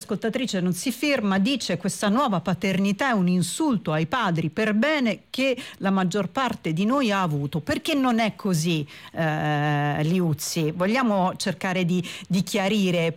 ascoltatrice non si ferma, dice: questa nuova paternità è un insulto ai padri per bene che la maggior parte di noi ha avuto. Perché non è così, Liuzzi? Vogliamo cercare di chiarire.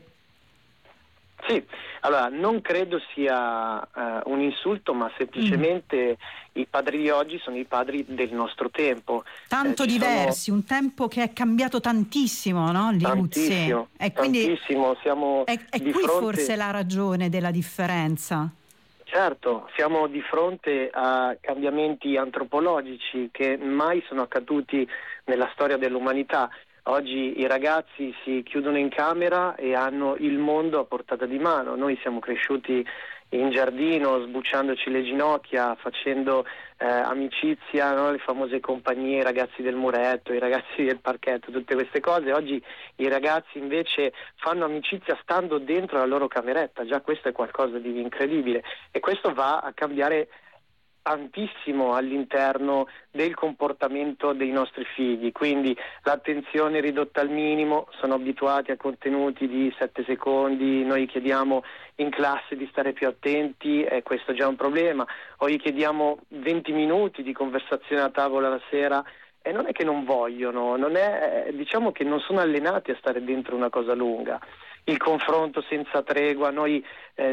Sì, allora non credo sia un insulto, ma semplicemente i padri di oggi sono i padri del nostro tempo. Tanto diversi, un tempo che è cambiato tantissimo, no, Liuzzi? Tantissimo, E quindi tantissimo. Siamo è di qui fronte... forse la ragione della differenza. Certo, siamo di fronte a cambiamenti antropologici che mai sono accaduti nella storia dell'umanità. Oggi i ragazzi si chiudono in camera e hanno il mondo a portata di mano. Noi siamo cresciuti in giardino, sbucciandoci le ginocchia, facendo amicizia, no? Le famose compagnie, i ragazzi del muretto, i ragazzi del parchetto, tutte queste cose. Oggi i ragazzi invece fanno amicizia stando dentro la loro cameretta. Già questo è qualcosa di incredibile, e questo va a cambiare tantissimo all'interno del comportamento dei nostri figli. Quindi l'attenzione ridotta al minimo, sono abituati a contenuti di 7 secondi, noi chiediamo in classe di stare più attenti, e questo è già un problema, o gli chiediamo 20 minuti di conversazione a tavola la sera, e non è che non vogliono, diciamo che non sono allenati a stare dentro una cosa lunga. Il confronto senza tregua, noi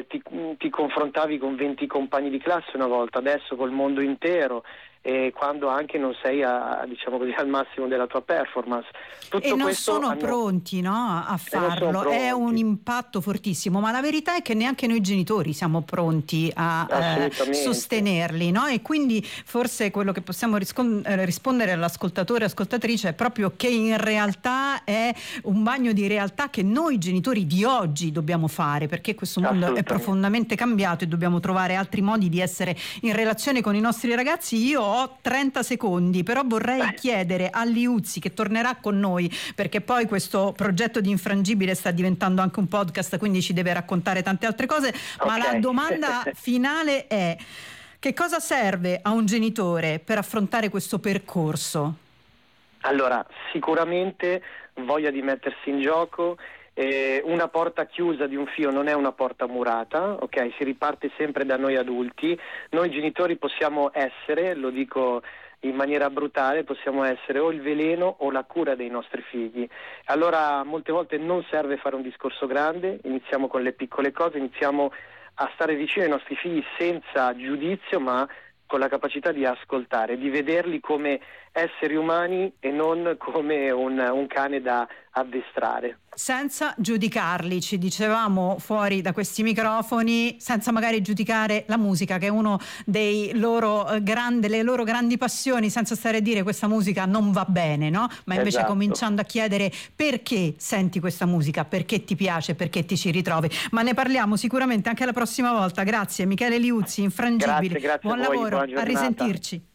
ti confrontavi con 20 compagni di classe una volta, adesso col mondo intero, e quando anche non sei diciamo così, al massimo della tua performance. Tutto e non questo sono pronti, no, a farlo. È un impatto fortissimo, ma la verità è che neanche noi genitori siamo pronti a sostenerli, no? E quindi forse quello che possiamo rispondere all'ascoltatore e ascoltatrice è proprio che in realtà è un bagno di realtà che noi genitori di oggi dobbiamo fare, perché questo mondo è profondamente cambiato e dobbiamo trovare altri modi di essere in relazione con i nostri ragazzi. Io ho 30 secondi, però vorrei chiedere a Liuzzi, che tornerà con noi, perché poi questo progetto di Infrangibile sta diventando anche un podcast, quindi ci deve raccontare tante altre cose, ma la domanda finale è: che cosa serve a un genitore per affrontare questo percorso? Allora, sicuramente voglia di mettersi in gioco. Una porta chiusa di un fio non è una porta murata, ok? Si riparte sempre da noi adulti. Noi genitori possiamo essere, lo dico in maniera brutale, possiamo essere o il veleno o la cura dei nostri figli. Allora molte volte non serve fare un discorso grande, iniziamo con le piccole cose, iniziamo a stare vicino ai nostri figli senza giudizio, ma con la capacità di ascoltare, di vederli come esseri umani e non come un cane da addestrare. Senza giudicarli, ci dicevamo fuori da questi microfoni, senza magari giudicare la musica, che è uno dei loro le loro grandi passioni, senza stare a dire questa musica non va bene, no? Ma invece cominciando a chiedere perché senti questa musica, perché ti piace, perché ti ci ritrovi. Ma ne parliamo sicuramente anche la prossima volta. Grazie Michele Liuzzi, Infrangibili. Grazie Buon a voi, lavoro, buona giornata. a risentirci.